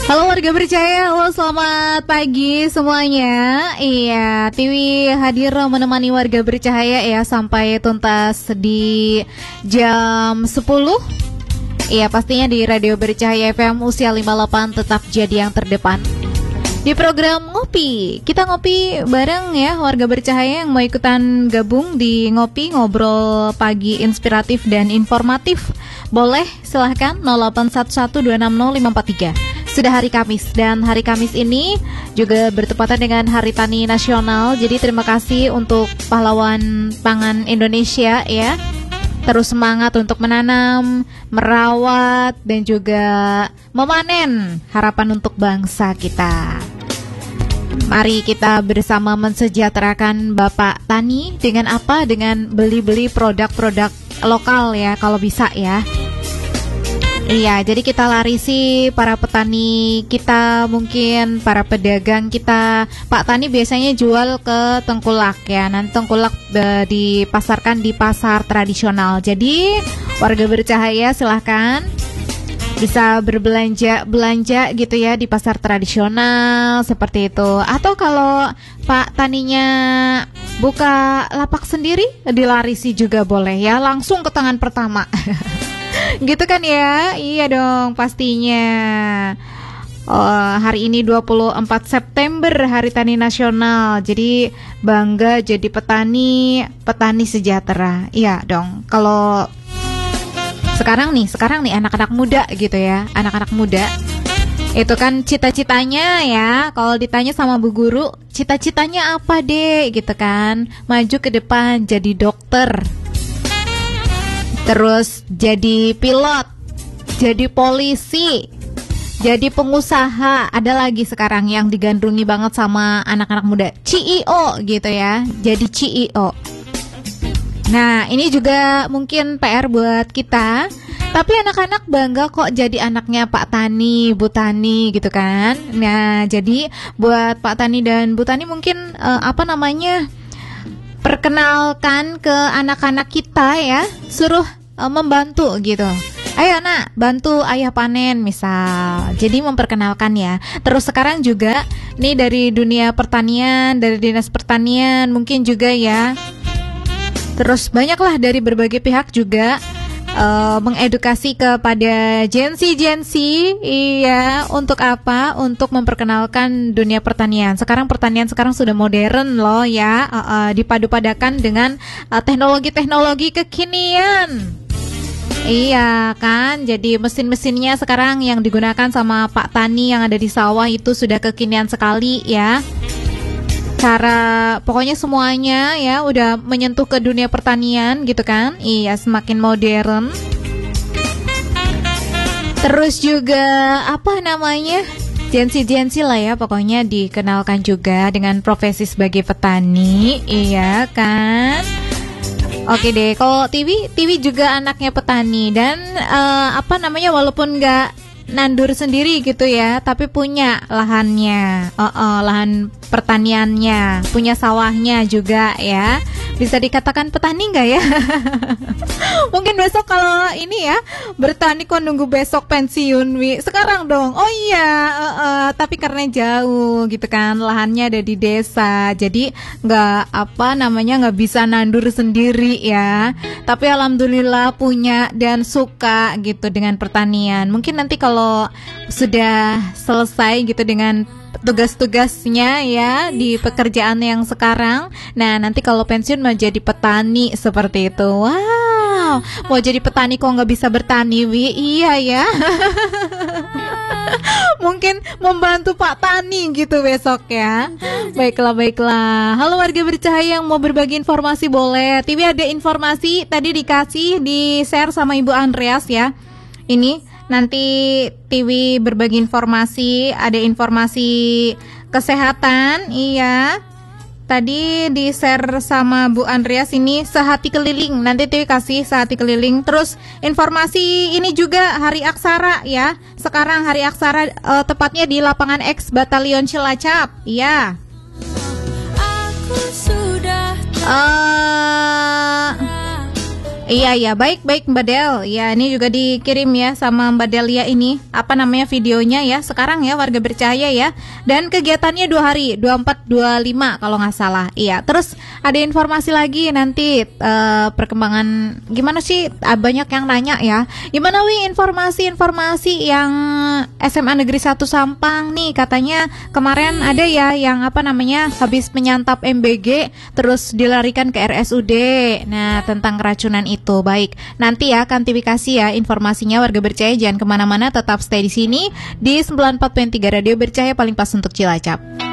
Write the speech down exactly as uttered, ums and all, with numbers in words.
Halo warga percaya, halo selamat pagi semuanya. Iya, Tiwi hadir menemani warga bercahaya ya sampai tuntas di jam sepuluh. Iya, pastinya di Radio Bercahaya F M Usia lima puluh delapan tetap jadi yang terdepan. Di program Ngopi, kita ngopi bareng ya warga bercahaya yang mau ikutan gabung di Ngopi Ngobrol Pagi Inspiratif dan Informatif. Boleh silahkan nol delapan satu satu dua enam nol lima empat tiga. Sudah hari Kamis, dan hari Kamis ini juga bertepatan dengan Hari Tani Nasional. Jadi terima kasih untuk pahlawan pangan Indonesia ya. Terus semangat untuk menanam, merawat, dan juga memanen harapan untuk bangsa kita. Mari kita bersama mensejahterakan Bapak Tani dengan apa? Dengan beli-beli produk-produk lokal ya, kalau bisa ya. Iya, jadi kita larisi para petani kita, mungkin para pedagang kita. Pak Tani biasanya jual ke Tengkulak ya. Nanti Tengkulak e, dipasarkan di pasar tradisional. Jadi warga bercahaya silahkan bisa berbelanja belanja gitu ya di pasar tradisional seperti itu. Atau kalau Pak Taninya buka lapak sendiri, dilarisi juga boleh ya, langsung ke tangan pertama. Gitu kan ya? Iya dong pastinya. Oh, hari ini dua puluh empat September Hari Tani Nasional. Jadi bangga jadi petani, petani sejahtera. Iya dong. Kalau sekarang nih, sekarang nih anak-anak muda gitu ya, anak-anak muda itu kan cita-citanya ya. Kalau ditanya sama bu guru, cita-citanya apa deh gitu kan? Maju ke depan jadi dokter, terus jadi pilot, jadi polisi, jadi pengusaha. Ada lagi sekarang yang digandrungi banget sama anak-anak muda, C E O gitu ya, jadi C E O. Nah ini juga mungkin P R buat kita. Tapi anak-anak bangga kok jadi anaknya Pak Tani, Bu Tani gitu kan. Nah jadi buat Pak Tani dan Bu Tani mungkin uh, apa namanya, perkenalkan ke anak-anak kita ya, suruh uh, membantu gitu. Ayo nak, bantu ayah panen misal. Jadi memperkenalkan ya. Terus sekarang juga nih dari dunia pertanian, dari dinas pertanian mungkin juga ya. Terus banyaklah dari berbagai pihak juga uh, mengedukasi kepada Gen-Z-Gen-Z. Iya, untuk apa? Untuk memperkenalkan dunia pertanian. Sekarang pertanian sekarang sudah modern loh ya, uh, uh, dipadu-padakan dengan uh, teknologi-teknologi kekinian. Iya kan, jadi mesin-mesinnya sekarang yang digunakan sama Pak Tani yang ada di sawah itu sudah kekinian sekali ya. Cara pokoknya semuanya ya udah menyentuh ke dunia pertanian gitu kan. Iya, semakin modern. Terus juga apa namanya, Gen-Z-Gen-Z lah ya, pokoknya dikenalkan juga dengan profesi sebagai petani. Iya kan. Oke deh, kalau Tiwi, Tiwi juga anaknya petani dan uh, apa namanya, walaupun nggak nandur sendiri gitu ya, tapi punya lahannya, uh, uh, lahan pertaniannya, punya sawahnya juga ya. Bisa dikatakan petani nggak ya? Mungkin besok kalau ini ya bertani kok nunggu besok pensiun Wi. Sekarang dong. Oh iya, uh, uh, tapi karena jauh gitu kan, lahannya ada di desa, jadi nggak apa namanya nggak bisa nandur sendiri ya. Tapi alhamdulillah punya dan suka gitu dengan pertanian. Mungkin nanti kalau sudah selesai gitu dengan tugas-tugasnya ya di pekerjaan yang sekarang, nah nanti kalau pensiun mau jadi petani seperti itu. Wow, mau jadi petani kok nggak bisa bertani Wi? Iya ya. Mungkin membantu Pak Tani gitu besok ya. Baiklah, baiklah. Halo warga bercahaya yang mau berbagi informasi boleh. Tiwi ada informasi tadi dikasih di share sama Ibu Andreas ya. Ini nanti Tiwi berbagi informasi, ada informasi kesehatan, iya. Tadi di share sama Bu Andreas ini sehati keliling, nanti Tiwi kasih sehati keliling. Terus informasi ini juga Hari Aksara ya. Sekarang Hari Aksara uh, tepatnya di lapangan X Batalion Cilacap, iya. Aku sudah uh, Iya iya baik baik Mbak Del. Ya ini juga dikirim ya sama Mbak Delia ini apa namanya videonya ya sekarang ya warga bercahaya ya. Dan kegiatannya dua hari dua puluh empat dua puluh lima kalau nggak salah. Iya terus ada informasi lagi nanti uh, perkembangan gimana sih uh, banyak yang nanya ya. Gimana wi informasi-informasi yang S M A Negeri satu Sampang nih katanya kemarin ada ya yang apa namanya habis menyantap M B G terus dilarikan ke R S U D. Nah tentang keracunan itu baik. Nanti ya akan tifikasi ya informasinya warga bercahaya jangan kemana-mana tetap stay di sini di sembilan puluh empat koma tiga Radio Bercahaya paling pas untuk Cilacap.